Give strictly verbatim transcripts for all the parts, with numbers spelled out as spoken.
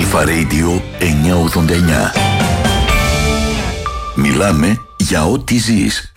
Αλφα Radio εννιακόσια ογδόντα εννιά. Μιλάμε για ό,τι ζεις.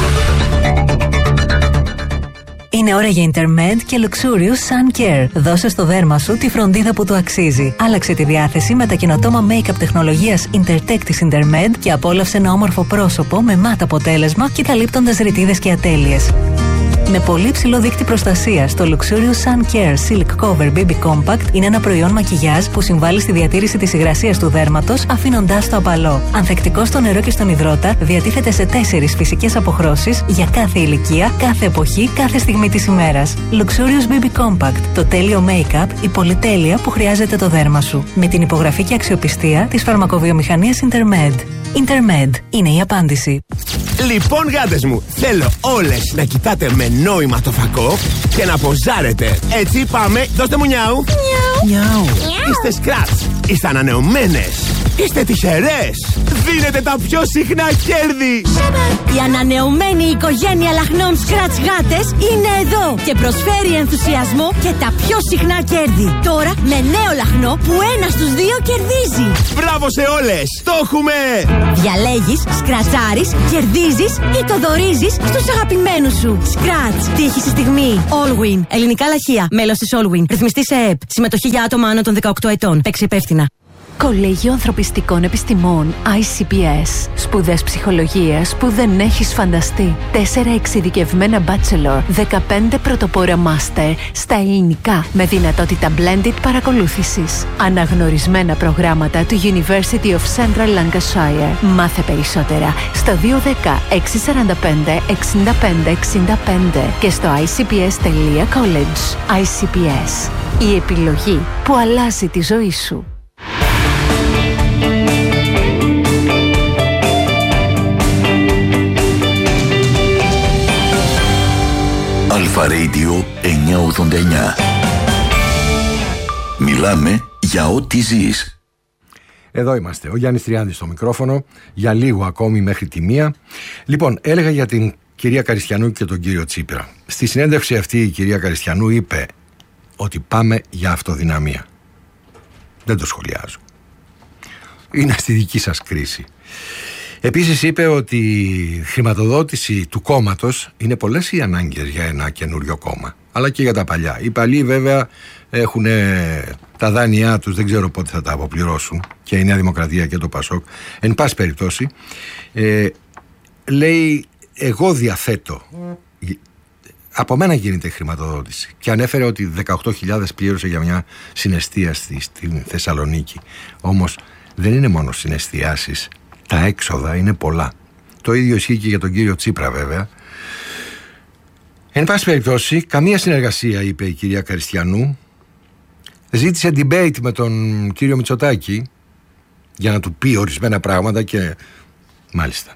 Είναι ώρα για Intermed και Luxurious Sun Care. Δώσε στο δέρμα σου τη φροντίδα που του αξίζει. Άλλαξε τη διάθεση με τα καινοτόμα make-up τεχνολογίας Intertech της Intermed και απόλαυσε ένα όμορφο πρόσωπο με μάτ αποτέλεσμα και καλύπτοντας ρητίδες και ατέλειες. Με πολύ ψηλό δείκτη προστασίας, το Luxurious Sun Care Silk Cover μπέιμπι Compact είναι ένα προϊόν μακιγιάζ που συμβάλλει στη διατήρηση της υγρασίας του δέρματος, αφήνοντάς το απαλό. Ανθεκτικό στο νερό και στον υδρότα, διατίθεται σε τέσσερις φυσικές αποχρώσεις για κάθε ηλικία, κάθε εποχή, κάθε στιγμή της ημέρας. Luxurious μπέιμπι Compact, το τέλειο make-up, η πολυτέλεια που χρειάζεται το δέρμα σου. Με την υπογραφή και αξιοπιστία της φαρμακοβιομηχανίας Intermed. Intermed είναι η απάντηση. Λοιπόν, γάτες μου, θέλω όλες να κοιτάτε με νόημα το φακό και να ποζάρετε. Έτσι πάμε, δώστε μου νιάου. Νιάου. Είστε σκράτς, είστε ανανεωμένες, είστε τυχερές. Δίνετε τα πιο συχνά κέρδη. Η ανανεωμένη οικογένεια λαχνών Scratch γάτες είναι εδώ και προσφέρει ενθουσιασμό και τα πιο συχνά κέρδη. Τώρα με νέο λαχνό που ένα στους δύο κερδίζει. Μπράβο σε όλες, το έχουμε. Διαλέγεις, σκρατσάρεις, κερδίζεις ή το δωρίζεις στους αγαπημένους σου. Scratch, τύχη στη στιγμή. Allwin, ελληνικά λαχεία, μέλος της Allwin. Ρυθμιστή σε ΕΕΠ, συμμετοχή για άτομα άνω των δεκαοκτώ ετών. Παίξει υπεύθυνα. Κολέγιο Ανθρωπιστικών Επιστημών άι σι πι ες. Σπουδές ψυχολογίας που δεν έχεις φανταστεί. Τέσσερα εξειδικευμένα bachelor, δεκαπέντε πρωτοπόρα master στα ελληνικά με δυνατότητα blended παρακολούθησης. Αναγνωρισμένα προγράμματα του University of Central Lancashire. Μάθε περισσότερα στο δύο ένα μηδέν έξι τέσσερα πέντε έξι πέντε έξι πέντε και στο άι σι πι ες τελεία college. άι σι πι ες. Η επιλογή που αλλάζει τη ζωή σου. Αλφα Radio εννιακόσια ογδόντα εννιά. Μιλάμε για ό,τι ζεις. Εδώ είμαστε. Ο Γιάννης Τριάντης στο μικρόφωνο. Για λίγο ακόμη μέχρι τη μία. Λοιπόν, έλεγα για την κυρία Καριστιανού και τον κύριο Τσίπρα. Στη συνέντευξη αυτή η κυρία Καριστιανού είπε ότι πάμε για αυτοδυναμία. Δεν το σχολιάζω. Είναι στη δική σας κρίση. Επίσης είπε ότι η χρηματοδότηση του κόμματος είναι πολλές οι ανάγκες για ένα καινούριο κόμμα, αλλά και για τα παλιά. Οι παλιοί βέβαια έχουν τα δάνειά τους, δεν ξέρω πότε θα τα αποπληρώσουν, και η Νέα Δημοκρατία και το Πασόκ. Εν πάση περιπτώσει, ε, λέει εγώ διαθέτω, από μένα γίνεται η χρηματοδότηση, και ανέφερε ότι δεκαοκτώ χιλιάδες πλήρωσε για μια συναισθία στη, στη Θεσσαλονίκη. Όμως δεν είναι μόνο συναισθιάσεις, τα έξοδα είναι πολλά. Το ίδιο ισχύει και για τον κύριο Τσίπρα βέβαια. Εν πάση περιπτώσει, καμία συνεργασία, είπε η κυρία Καριστιανού. Ζήτησε debate με τον κύριο Μητσοτάκη για να του πει ορισμένα πράγματα και μάλιστα.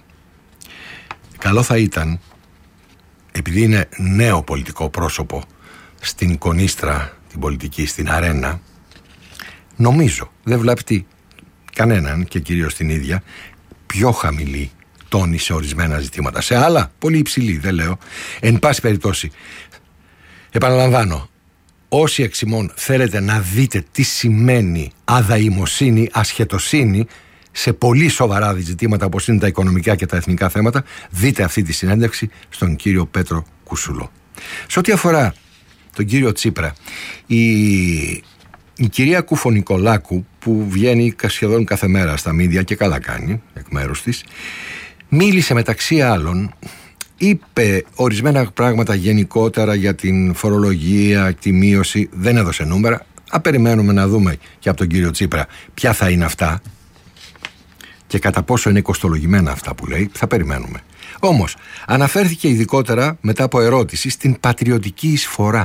Καλό θα ήταν, επειδή είναι νέο πολιτικό πρόσωπο στην κονίστρα, την πολιτική, στην αρένα, νομίζω, δεν βλάπτει κανέναν και κυρίως την ίδια, πιο χαμηλή τόνη σε ορισμένα ζητήματα. Σε άλλα, πολύ υψηλή, δεν λέω. Εν πάση περιπτώσει, επαναλαμβάνω, όσοι εξ ημών θέλετε να δείτε τι σημαίνει αδαημοσύνη, ασχετοσύνη σε πολύ σοβαρά ζητήματα όπως είναι τα οικονομικά και τα εθνικά θέματα, δείτε αυτή τη συνέντευξη στον κύριο Πέτρο Κουσούλο. Σε ό,τι αφορά τον κύριο Τσίπρα, η... Η κυρία Κουφονικολάκου, που βγαίνει σχεδόν κάθε μέρα στα μίδια και καλά κάνει εκ μέρους της, μίλησε μεταξύ άλλων, είπε ορισμένα πράγματα γενικότερα για την φορολογία, τη μείωση, δεν έδωσε νούμερα. Α, περιμένουμε να δούμε και από τον κύριο Τσίπρα ποια θα είναι αυτά και κατά πόσο είναι κοστολογημένα αυτά που λέει, θα περιμένουμε. Όμως αναφέρθηκε ειδικότερα μετά από ερώτηση στην πατριωτική εισφορά.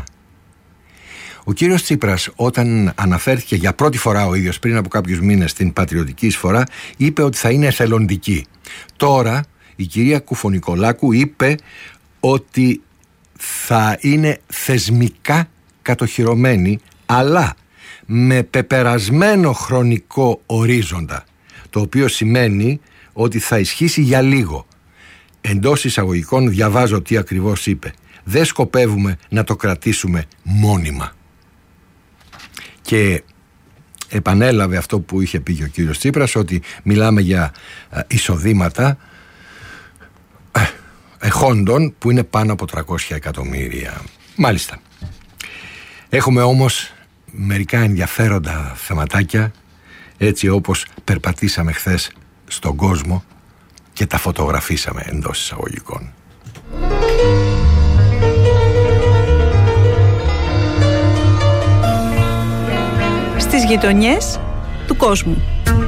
Ο κύριος Τσίπρας, όταν αναφέρθηκε για πρώτη φορά ο ίδιος πριν από κάποιους μήνες στην πατριωτική εισφορά, είπε ότι θα είναι εθελοντική. Τώρα η κυρία Κουφονικολάκου είπε ότι θα είναι θεσμικά κατοχυρωμένη, αλλά με πεπερασμένο χρονικό ορίζοντα, το οποίο σημαίνει ότι θα ισχύσει για λίγο. Εντός εισαγωγικών διαβάζω τι ακριβώς είπε. Δεν σκοπεύουμε να το κρατήσουμε μόνιμα. Και επανέλαβε αυτό που είχε πει και ο κύριος Τσίπρας, ότι μιλάμε για εισοδήματα εχόντων που είναι πάνω από τριακόσια εκατομμύρια. Μάλιστα. Έχουμε όμως μερικά ενδιαφέροντα θεματάκια, έτσι όπως περπατήσαμε χθες στον κόσμο και τα φωτογραφίσαμε εντός εισαγωγικών. Στις γειτονιές του κόσμου.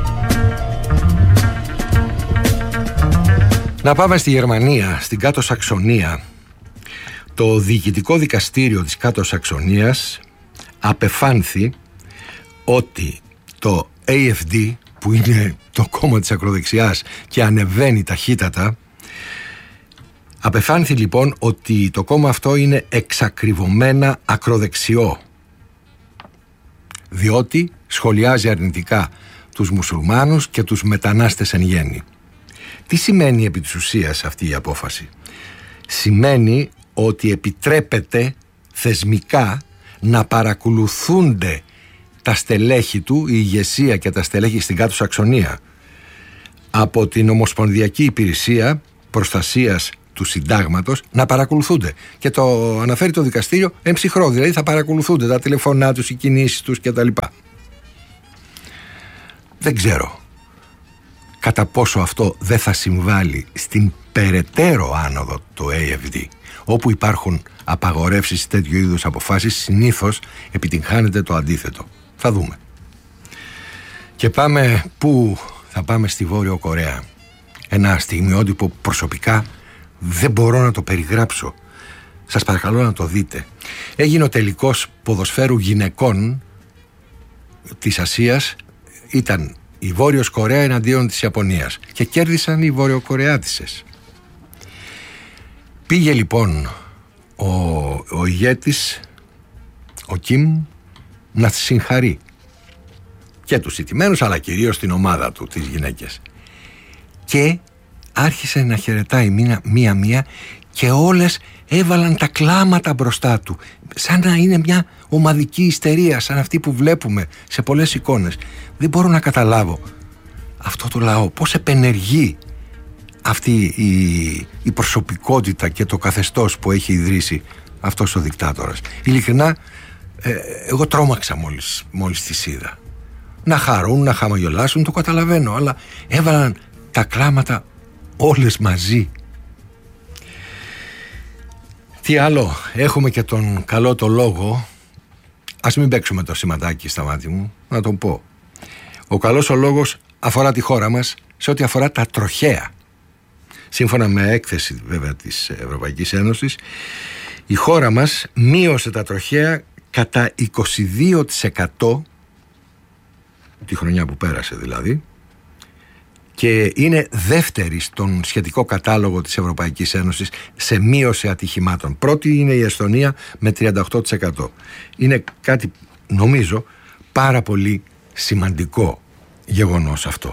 Να πάμε στη Γερμανία, στην Κάτω Σαξονία. Το Διοικητικό Δικαστήριο της Κάτω Σαξονίας απεφάνθη ότι το έι εφ ντι, που είναι το κόμμα της ακροδεξιάς και ανεβαίνει ταχύτατα, απεφάνθη λοιπόν ότι το κόμμα αυτό είναι εξακριβωμένα ακροδεξιό, διότι σχολιάζει αρνητικά τους μουσουλμάνους και τους μετανάστες εν γέννη. Τι σημαίνει επί της ουσίας αυτή η απόφαση? Σημαίνει ότι επιτρέπεται θεσμικά να παρακολουθούνται τα στελέχη του, η ηγεσία και τα στελέχη στην Κάτω Σαξονία, από την Ομοσπονδιακή Υπηρεσία Προστασίας του Συντάγματος, να παρακολουθούνται. Και το αναφέρει το δικαστήριο εμψυχρό, δηλαδή θα παρακολουθούνται τα τηλεφωνά τους, οι κινήσεις τους κτλ. Δεν ξέρω κατά πόσο αυτό δεν θα συμβάλλει στην περαιτέρω άνοδο του έι εφ ντι. Όπου υπάρχουν απαγορεύσεις τέτοιου είδους αποφάσεις, συνήθως επιτυγχάνεται το αντίθετο. Θα δούμε. Και πάμε πού? Θα πάμε στη Βόρειο Κορέα. Ένα στιγμιότυπο προσωπικά δεν μπορώ να το περιγράψω. Σας παρακαλώ να το δείτε. Έγινε ο τελικός ποδοσφαίρου γυναικών της Ασίας. Ήταν η Βόρειος Κορέα εναντίον της Ιαπωνίας και κέρδισαν οι Βορειοκορεάτισσες. Πήγε λοιπόν ο, ο ηγέτης, ο Κιμ, να συγχαρεί και τους ηττημένους, αλλά κυρίως την ομάδα του, τις γυναίκες. Και άρχισε να χαιρετάει μία-μία και όλες έβαλαν τα κλάματα μπροστά του, σαν να είναι μια ομαδική ιστερία, σαν αυτή που βλέπουμε σε πολλές εικόνες. Δεν μπορώ να καταλάβω αυτό το λαό, πώς επενεργεί αυτή η, η προσωπικότητα και το καθεστώς που έχει ιδρύσει αυτός ο δικτάτορας. Ειλικρινά, ε, εγώ τρόμαξα μόλις, μόλις τις είδα. Να χαρούν, να χαμογελάσουν, το καταλαβαίνω, αλλά έβαλαν τα κλάματα όλες μαζί. Τι άλλο? Έχουμε και τον καλό το λόγο. Ας μην παίξουμε το σηματάκι στα μάτια μου, να τον πω. Ο καλός ο λόγος αφορά τη χώρα μας σε ό,τι αφορά τα τροχαία. Σύμφωνα με έκθεση βέβαια της Ευρωπαϊκής Ένωσης, η χώρα μας μείωσε τα τροχαία κατά είκοσι δύο τοις εκατό τη χρονιά που πέρασε δηλαδή, και είναι δεύτερη στον σχετικό κατάλογο της Ευρωπαϊκής Ένωσης σε μείωση ατυχημάτων. Πρώτη είναι η Εστονία με τριάντα οκτώ τοις εκατό. Είναι κάτι, νομίζω, πάρα πολύ σημαντικό γεγονός αυτό.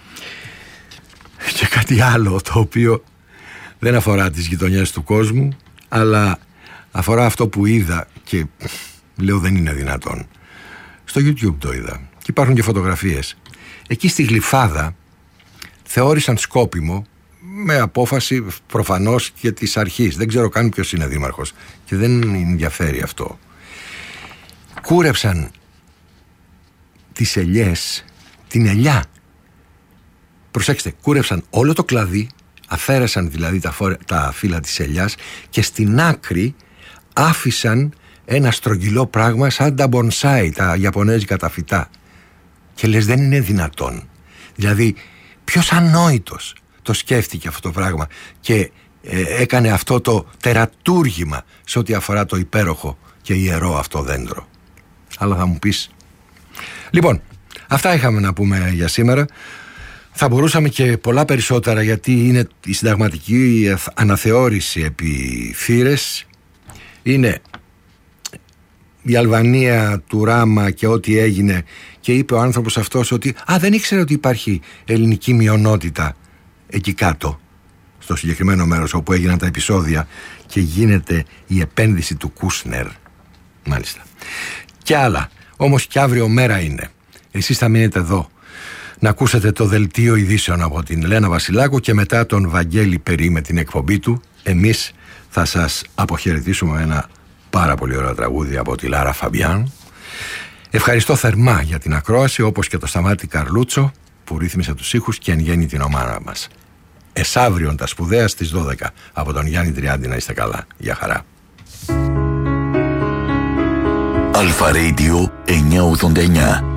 Και κάτι άλλο το οποίο δεν αφορά τις γειτονιές του κόσμου, αλλά αφορά αυτό που είδα και λέω δεν είναι δυνατόν. Στο YouTube το είδα και υπάρχουν και φωτογραφίες. Εκεί στη Γλυφάδα θεώρησαν σκόπιμο, με απόφαση προφανώς και της αρχής, δεν ξέρω καν ποιος είναι δήμαρχος και δεν ενδιαφέρει αυτό, κούρεψαν τις ελιές, την ελιά. Προσέξτε, κούρεψαν όλο το κλαδί, αφαίρεσαν δηλαδή τα, φόρε, τα φύλλα της ελιάς και στην άκρη άφησαν ένα στρογγυλό πράγμα σαν τα μπονσάι, τα ιαπωνέζικα τα φυτά. Και λες, δεν είναι δυνατόν. Δηλαδή, ποιος ανόητος το σκέφτηκε αυτό το πράγμα και ε, έκανε αυτό το τερατούργημα σε ό,τι αφορά το υπέροχο και ιερό αυτό δέντρο. Αλλά θα μου πεις. Λοιπόν, αυτά είχαμε να πούμε για σήμερα. Θα μπορούσαμε και πολλά περισσότερα, γιατί είναι η συνταγματική αναθεώρηση επί θύρες. Είναι η Αλβανία του Ράμα και ό,τι έγινε, και είπε ο άνθρωπος αυτός ότι «Α, δεν ήξερε ότι υπάρχει ελληνική μειονότητα εκεί κάτω, στο συγκεκριμένο μέρος όπου έγιναν τα επεισόδια και γίνεται η επένδυση του Κούσνερ». Μάλιστα. Και άλλα. Όμως και αύριο μέρα είναι. Εσείς θα μείνετε εδώ να ακούσετε το δελτίο ειδήσεων από την Λένα Βασιλάκου και μετά τον Βαγγέλη Περί με την εκπομπή του. Εμείς θα σας αποχαιρετήσουμε με ένα πάρα πολύ ωραίο τραγούδι από τη Λάρα Φαμπιάν. Ευχαριστώ θερμά για την ακρόαση, όπως και το Σταμάτη Καρλούτσο που ρύθμισε τους ήχους και εν γέννη την ομάδα μας. Εσαύριον τα σπουδαία στις δώδεκα από τον Γιάννη Τριάντη. Να είστε καλά. Γεια χαρά. Αλφα Radio εννιακόσια ογδόντα εννιά.